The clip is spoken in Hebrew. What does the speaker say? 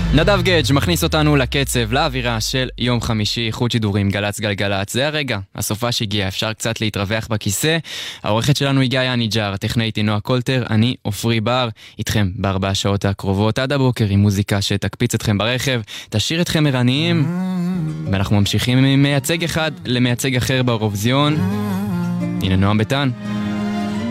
נדב גדג' מכניס אותנו לקצב, לאווירה של יום חמישי, חוט שידורים, גלץ גלגלץ. זה הרגע, הסופה שהגיע, אפשר קצת להתרווח בכיסא. העורכת שלנו היא גיא אניג'ר, הטכנאית נועה קולטר, אני אופרי בר, איתכם בארבע השעות הקרובות עד הבוקר עם מוזיקה שתקפיץ אתכם ברכב, תשאיר אתכם ערניים, ואנחנו ממשיכים ממייצג אחד למייצג אחר באירוויזיון. הנה נועם ביטן.